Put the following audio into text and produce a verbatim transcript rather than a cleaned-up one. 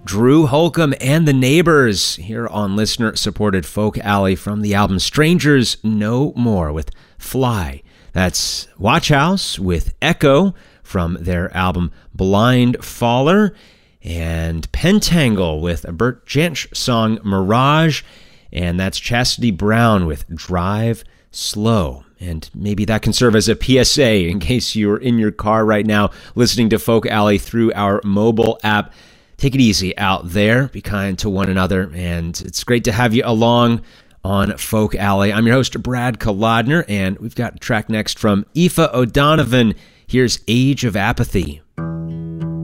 Drew Holcomb and the Neighbors here on listener-supported Folk Alley from the album Strangers No More with Fly. That's Watch House with Echo from their album Blind Faller, and Pentangle with a Bert Jansch song Mirage, and that's Chastity Brown with Drive Slow. And maybe that can serve as a P S A in case you're in your car right now listening to Folk Alley through our mobile app. Take it easy out there. Be kind to one another. And it's great to have you along on Folk Alley. I'm your host, Brad Kolodner, and we've got a track next from Aoife O'Donovan. Here's Age of Apathy.